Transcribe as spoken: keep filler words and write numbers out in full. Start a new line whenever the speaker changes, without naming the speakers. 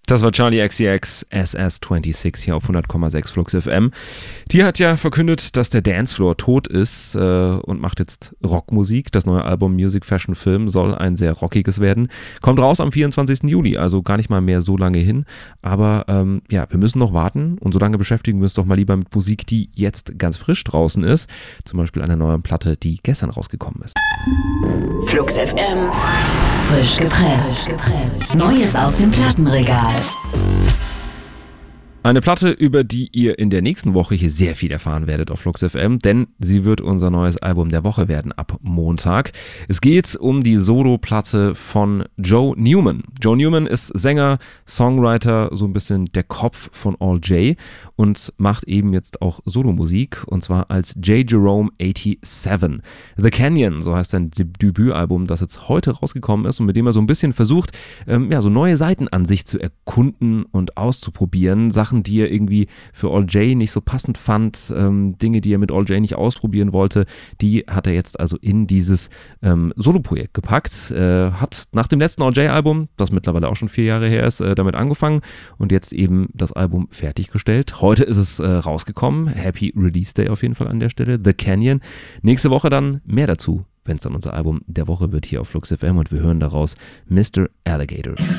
Das war Charli X C X, S S sechsundzwanzig hier auf hundert Komma sechs Flux F M. Die hat ja verkündet, dass der Dancefloor tot ist äh, und macht jetzt Rockmusik. Das neue Album Music Fashion Film soll ein sehr rockiges werden. Kommt raus am vierundzwanzigsten Juli, also gar nicht mal mehr so lange hin. Aber ähm, ja, wir müssen noch warten und so lange beschäftigen wir uns doch mal lieber mit Musik, die jetzt ganz frisch draußen ist. Zum Beispiel einer neuen Platte, die gestern rausgekommen ist.
Flux F M. Frisch gepresst. Frisch gepresst. Neues aus dem Plattenregal.
Eine Platte, über die ihr in der nächsten Woche hier sehr viel erfahren werdet auf Flux F M, denn sie wird unser neues Album der Woche werden ab Montag. Es geht um die Solo-Platte von Joe Newman. Joe Newman ist Sänger, Songwriter, so ein bisschen der Kopf von All J und macht eben jetzt auch Solomusik und zwar als J. Jerome siebenundachtzig. The Canyon, so heißt sein Debütalbum, das jetzt heute rausgekommen ist und mit dem er so ein bisschen versucht, ähm, ja, so neue Seiten an sich zu erkunden und auszuprobieren. Sachen, die er irgendwie für All J nicht so passend fand, ähm, Dinge, die er mit All J nicht ausprobieren wollte, die hat er jetzt also in dieses ähm, Soloprojekt gepackt. Äh, hat nach dem letzten All J-Album, das mittlerweile auch schon vier Jahre her ist, äh, damit angefangen und jetzt eben das Album fertiggestellt. Heute ist es äh, rausgekommen. Happy Release Day auf jeden Fall an der Stelle. The Canyon. Nächste Woche dann mehr dazu, wenn es dann unser Album der Woche wird hier auf Flux F M und wir hören daraus Mister Alligator.